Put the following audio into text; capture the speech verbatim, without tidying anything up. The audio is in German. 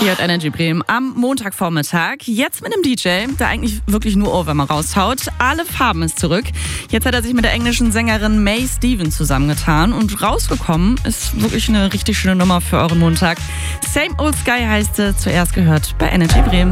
Hier hat Energy Bremen am Montagvormittag. Jetzt mit einem D J, der eigentlich wirklich nur Ohrwürmer raushaut. Alle Farben ist zurück. Jetzt hat er sich mit der englischen Sängerin May Stevens zusammengetan. Und rausgekommen ist wirklich eine richtig schöne Nummer für euren Montag. Same Old Sky heißt sie. Zuerst gehört bei Energy Bremen.